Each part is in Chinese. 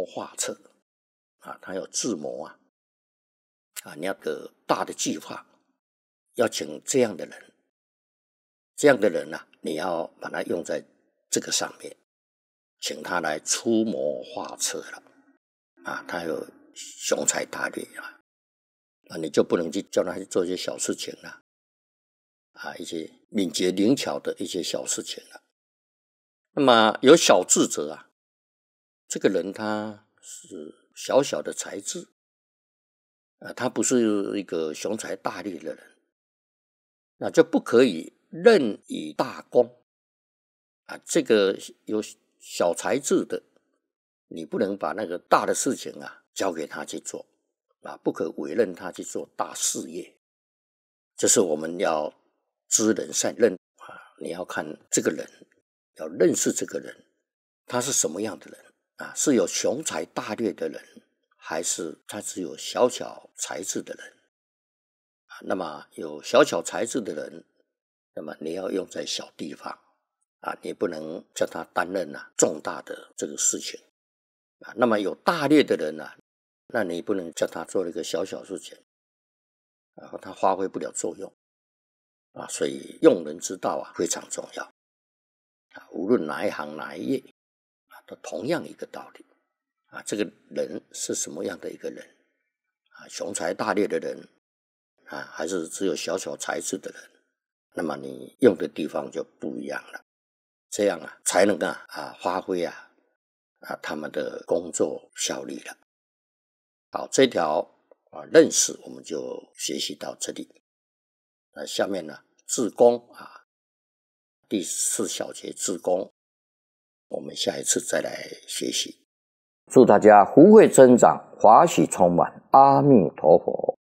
谋划策啊，他有智谋啊，你要个大的计划，要请这样的人，这样的人啊，你要把它用在这个上面，请他来出谋划策了啊，他有雄才大略啊，你就不能去叫他去做一些小事情了啊，一些敏捷灵巧的一些小事情了。那么有小智者啊，这个人他是小小的才智他不是一个雄才大略的人，那就不可以任以大功啊。这个有小才智的，你不能把那个大的事情啊交给他去做啊，不可委任他去做大事业。这是我们要知人善任啊，你要看这个人，要认识这个人，他是什么样的人啊？是有雄才大略的人，还是他只有小小才智的人啊？那么有小小才智的人，那么你要用在小地方啊，你不能叫他担任重大的这个事情啊。那么有大略的人那你不能叫他做一个小小事情啊，他发挥不了作用啊。所以用人之道非常重要啊，无论哪一行哪一业都同样一个道理啊。这个人是什么样的一个人啊？雄才大略的人啊，还是只有小小才智的人？那么你用的地方就不一样了，这样才能发挥他们的工作效率了。好，这条认识我们就学习到这里。那下面自宫第4小节自宫，我们下一次再来学习。祝大家福慧增长，法喜充满，阿弥陀佛。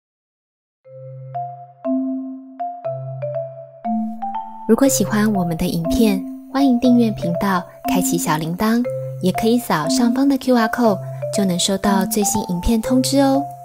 如果喜欢我们的影片，欢迎订阅频道，开启小铃铛，也可以扫上方的 QR code，就能收到最新影片通知哦。